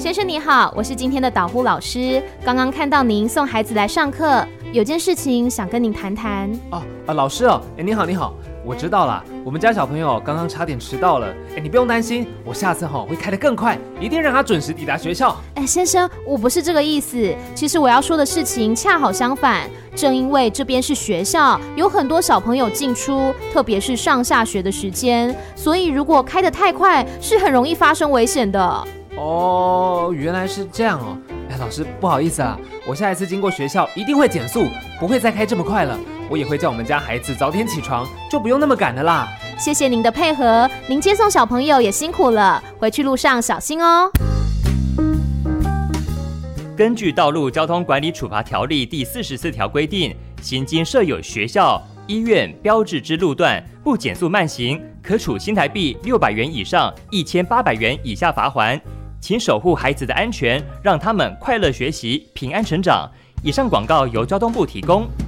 先生你好，我是今天的导护老师，刚刚看到您送孩子来上课，有件事情想跟您谈谈。 老师哦，你好，我知道了，我们家小朋友刚刚差点迟到了，你不用担心，我下次会开得更快，一定让他准时抵达学校。 先生，我不是这个意思，其实我要说的事情恰好相反，正因为这边是学校，有很多小朋友进出，特别是上下学的时间，所以如果开得太快，是很容易发生危险的。 原来是这样哦。老师不好意思啊，我下一次经过学校一定会减速，不会再开这么快了。我也会叫我们家孩子早点起床，就不用那么赶了啦。 谢谢您的配合，您接送小朋友也辛苦了，回去路上小心哦。 根据《道路交通管理处罚条例》第44条规定，行经设有学校、医院标志之路段，不减速慢行，可处新台币600元以上1800元以下罚锾。请守护孩子的安全，让他们快乐学习，平安成长。以上广告由交通部提供。